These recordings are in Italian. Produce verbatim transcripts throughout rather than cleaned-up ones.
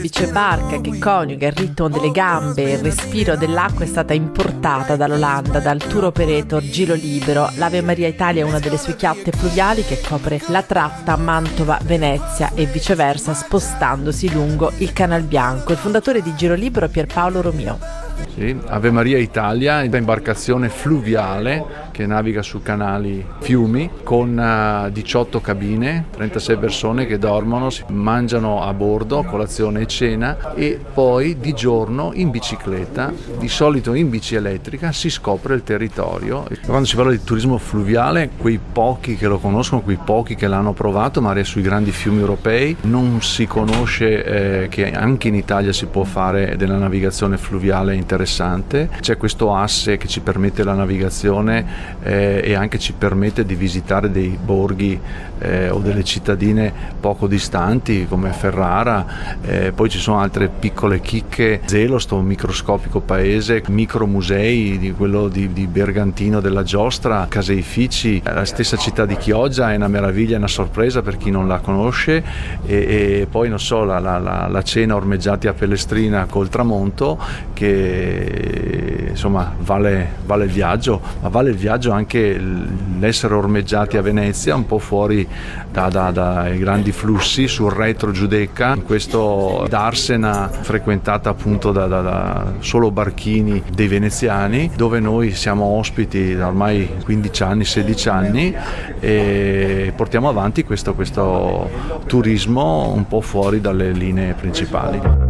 Bicebarca che coniuga il ritmo delle gambe e il respiro dell'acqua è stata importata dall'Olanda dal tour operator Giro Libero. L'Ave Maria Italia è una delle sue chiatte fluviali che copre la tratta Mantova-Venezia e viceversa, spostandosi lungo il Canal Bianco. Il fondatore di Giro Libero è Pierpaolo Romio. Sì, Ave Maria Italia è un'imbarcazione fluviale che naviga su canali, fiumi, con uh, diciotto cabine, trentasei persone che dormono, si mangiano a bordo, colazione e cena, e poi di giorno in bicicletta, di solito in bici elettrica, si scopre il territorio. Quando si parla di turismo fluviale, quei pochi che lo conoscono, quei pochi che l'hanno provato, magari sui grandi fiumi europei, non si conosce eh, che anche in Italia si può fare della navigazione fluviale interessante. C'è questo asse che ci permette la navigazione eh, e anche ci permette di visitare dei borghi eh, o delle cittadine poco distanti come Ferrara, eh, poi ci sono altre piccole chicche, Zelo, sto microscopico paese, micromusei, di quello di, di Bergantino della Giostra, caseifici, la stessa città di Chioggia è una meraviglia, è una sorpresa per chi non la conosce, e, e poi non so, la, la, la, la cena ormeggiati a Pellestrina col tramonto che insomma vale, vale il viaggio, ma vale il viaggio anche l'essere ormeggiati a Venezia, un po' fuori da, da, dai grandi flussi sul retro Giudecca, in questo Darsena frequentata appunto da, da, da solo barchini dei veneziani, dove noi siamo ospiti da ormai quindici anni, sedici anni, e portiamo avanti questo, questo turismo un po' fuori dalle linee principali.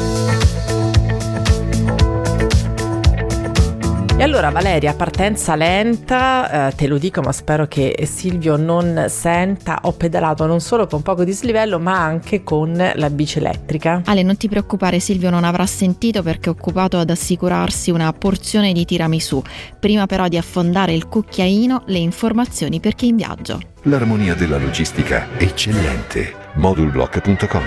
E allora Valeria, partenza lenta, eh, te lo dico, ma spero che Silvio non senta. Ho pedalato non solo con poco dislivello ma anche con la bici elettrica. Ale, non ti preoccupare, Silvio non avrà sentito perché è occupato ad assicurarsi una porzione di tiramisù. Prima però di affondare il cucchiaino, le informazioni per chi è in viaggio. L'armonia della logistica eccellente. Modulblock punto com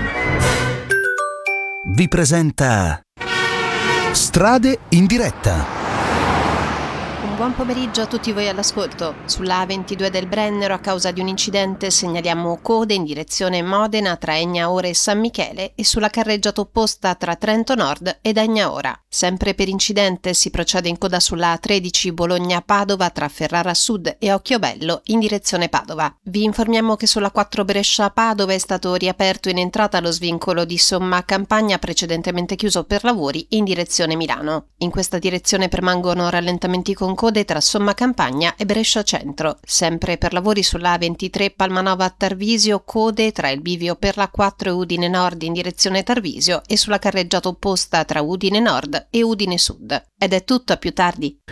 vi presenta Strade in diretta. Buon pomeriggio a tutti voi all'ascolto. Sulla A ventidue del Brennero, a causa di un incidente, segnaliamo code in direzione Modena tra Egnaora e San Michele e sulla carreggiata opposta tra Trento Nord ed Egnaora. Sempre per incidente si procede in coda sulla A tredici Bologna-Padova tra Ferrara Sud e Occhiobello in direzione Padova. Vi informiamo che sulla quattro Brescia-Padova è stato riaperto in entrata lo svincolo di Somma Campagna, precedentemente chiuso per lavori in direzione Milano. In questa direzione permangono rallentamenti con code tra Somma Campagna e Brescia Centro. Sempre per lavori sulla A ventitré Palmanova Tarvisio, code tra il bivio per la quattro e Udine Nord in direzione Tarvisio e sulla carreggiata opposta tra Udine Nord e Udine Sud. Ed è tutto, a più tardi.